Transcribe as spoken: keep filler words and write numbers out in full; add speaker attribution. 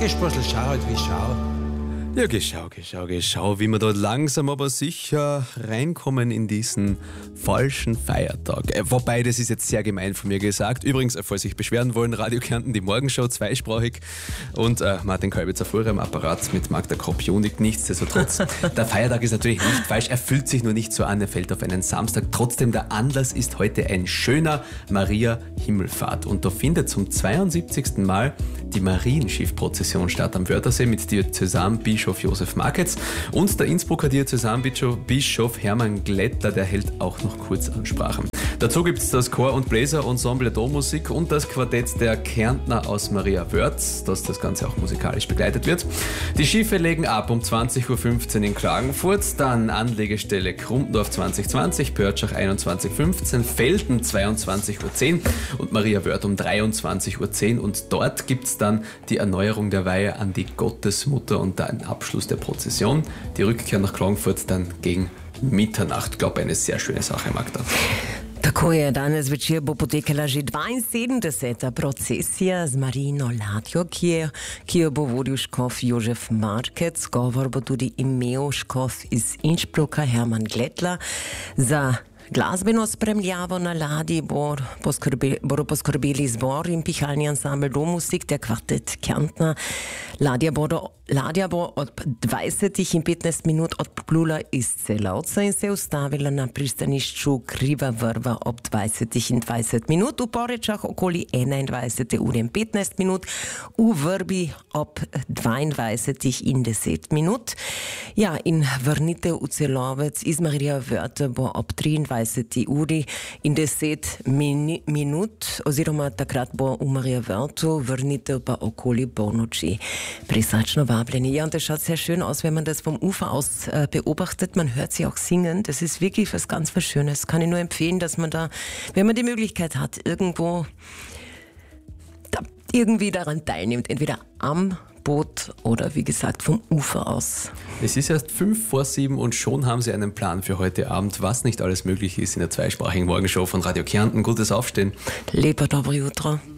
Speaker 1: Spursel, schau halt, wie schau.
Speaker 2: Ja, geschau, geschau, geschau, wie wir da langsam aber sicher reinkommen in diesen falschen Feiertag. Äh, wobei, das ist jetzt sehr gemein von mir gesagt. Übrigens, falls sich beschweren wollen, Radio Kärnten, die Morgenshow, zweisprachig. Und äh, Martin Kalbitzer vorher am Apparat mit Magda Kropp-Junig. Nichtsdestotrotz, der Feiertag ist natürlich nicht falsch. Er fühlt sich nur nicht so an, er fällt auf einen Samstag. Trotzdem, der Anlass ist heute ein schöner Maria-Himmelfahrt. Und da findet zum zweiundsiebzigsten Mal die Marienschiffprozession statt am Wörthersee mit Diözesanbischof Josef Marketz und der Innsbrucker Diözesanbischof Hermann Glättler, der hält auch noch Kurzansprachen. Dazu gibt es das Chor- und Bläserensemble Dommusik und das Quartett der Kärntner aus Maria Wörth, dass das Ganze auch musikalisch begleitet wird. Die Schiffe legen ab um zwanzig Uhr fünfzehn in Klagenfurt, dann Anlegestelle Krumdorf zwanzig zwanzig, Pörtschach einundzwanzig Uhr fünfzehn, Velten zweiundzwanzig Uhr zehn und Maria Wörth um dreiundzwanzig Uhr zehn und dort gibt es dann die Erneuerung der Weihe an die Gottesmutter und den Abschluss der Prozession. Die Rückkehr nach Klagenfurt dann gegen Mitternacht. Ich glaube, eine sehr schöne Sache, Magda.
Speaker 3: Tako je, danes večer bo potekala že dvainsedemdeseta procesija z Marino ladjo, ki, je, ki jo bo vodil škof Jožef Markec. Govor bo tudi imel škof iz Innsbrucka Hermann Glättler. Za glasbeno spremljavo na ladji bodo poskrbe, poskrbeli zbor in pihalni ansambel Dommusik, der Kvartett Kärntner. Ladja bodo Ladja bo od dvajset in petnajst minut odplula iz Celovca in se ustavila na pristanišču Kriva Vrva ob dvajset in dvajset minut, v Porečah okoli enaindvajset ure in petnajst minut, v Vrbi ob dvaindvajset in deset minut. Ja, in vrnitev v Celovec iz Maria Wörth bo ob triindvajset uri in deset min- minut, oziroma takrat bo v Maria Wörthu, vrnitev pa okoli polnoči. Prisrčno vabljeni. Ja, und das schaut sehr schön aus, wenn man das vom Ufer aus äh, beobachtet. Man hört sie auch singen. Das ist wirklich was ganz was Schönes. Kann ich nur empfehlen, dass man da, wenn man die Möglichkeit hat, irgendwo da, irgendwie daran teilnimmt. Entweder am Boot oder wie gesagt vom Ufer aus.
Speaker 2: Es ist erst fünf vor sieben und schon haben Sie einen Plan für heute Abend, was nicht alles möglich ist in der zweisprachigen Morgenshow von Radio Kärnten. Gutes Aufstehen.
Speaker 3: Lepa dobro jutro.